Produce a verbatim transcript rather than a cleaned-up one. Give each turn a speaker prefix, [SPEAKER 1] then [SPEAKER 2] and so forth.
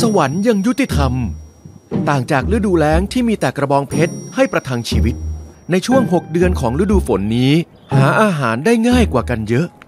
[SPEAKER 1] วรรค์ยังยุติธรรมต่างจากฤดูแล้งที่มีแต่กระบองเพชรให้ประทังชีวิตในช่วงหกเดือนของฤดูฝนนี้หาอาหารได้ง่ายกว่ากันเยอะ